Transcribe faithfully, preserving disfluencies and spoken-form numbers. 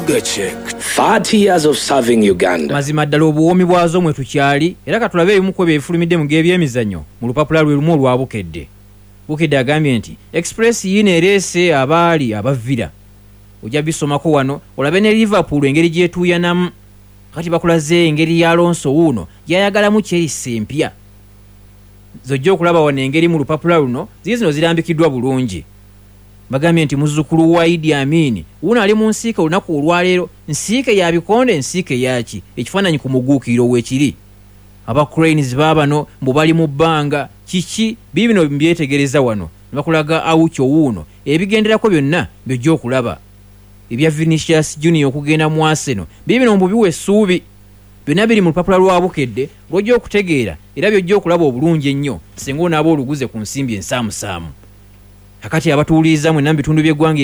Sugar Chick, thirty years of serving Uganda. Mazima ddala obuwoomi bwazo mwe tukyali era katulabe ebimu ku byefulumidde mu gebyemizannyo mu lupapula lwe lumu olwa Bukedde. Bukedde agambye nti Express yino ereese abaali abavira. Ojja bisomako wano olabe ne Liverpool engeri gyetuuyanamu. Kati bakulaze engeri ya Alonso wuno yayagalamu Chelsea empya. Zojja okulaba wano engeri mu lupapula luno ziye zino zirambikiddwa bulungi. Bagambye nti muzzukulu wa Idi Amin wuno ali mu nsiike olunaku olwaleero, nsiike ya bikonde, nsiike yaki ekifaananyi ku muguukiro weekiri. Aba Cranes baabano mbu bali mu bbanga kiki bibino mbyetegereza wano ne bakulaga Awucho wuno ebigenderako byonna byojja okulaba. Ebya Vinicius Junior okugenda mu Arsenal bibino mbu biwe essuubi byonna biri mu lupapula lwa Bukedde lwojja okutegeera era byojja okulaba obulungi ennyo singa onaaba oluguze ku nsimbi ensaamusaamu. Kakati abatuuliza mwenna mu bitundu by'eggwanga